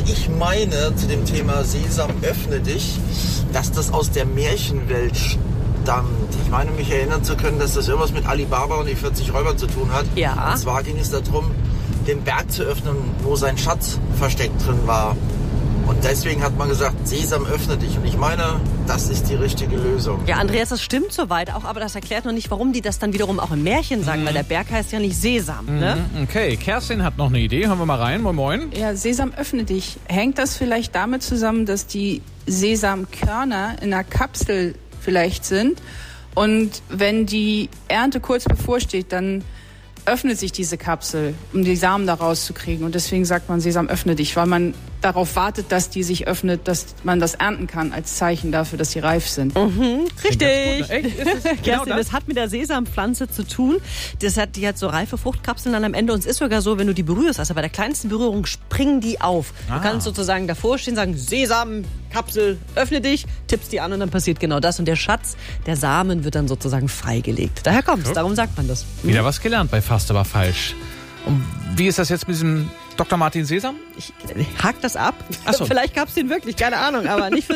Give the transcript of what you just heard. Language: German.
ich meine zu dem Thema Sesam, öffne dich, dass das aus der Märchenwelt stammt. Ich meine, mich erinnern zu können, dass das irgendwas mit Alibaba und die 40 Räuber zu tun hat. Ja. Und zwar ging es darum, den Berg zu öffnen, wo sein Schatz versteckt drin war. Und deswegen hat man gesagt, Sesam, öffne dich. Und ich meine, das ist die richtige Lösung. Ja, Andreas, das stimmt soweit auch, aber das erklärt noch nicht, warum die das dann wiederum auch im Märchen sagen, weil der Berg heißt ja nicht Sesam. Ne? Okay, Kerstin hat noch eine Idee. Hören wir mal rein. Moin, moin. Ja, Sesam, öffne dich. Hängt das vielleicht damit zusammen, dass die Sesamkörner in einer Kapsel vielleicht sind? Und wenn die Ernte kurz bevorsteht, dann öffnet sich diese Kapsel, um die Samen da rauszukriegen. Und deswegen sagt man Sesam, öffne dich, weil man darauf wartet, dass die sich öffnet, dass man das ernten kann, als Zeichen dafür, dass sie reif sind. Richtig. Genau Kerstin, das hat mit der Sesampflanze zu tun. Die hat so reife Fruchtkapseln dann am Ende. Und es ist sogar so, wenn du die berührst, also bei der kleinsten Berührung springen die auf. Du kannst sozusagen davor stehen, sagen, Sesamkapsel, öffne dich, tippst die an und dann passiert genau das. Und der Schatz, der Samen wird dann sozusagen freigelegt. Daher kommt es, darum sagt man das. Wieder was gelernt bei Fast aber falsch. Und wie ist das jetzt mit diesem Dr. Martin Sesam? Ich hake das ab. Ach so. Vielleicht gab es den wirklich, keine Ahnung, aber nicht für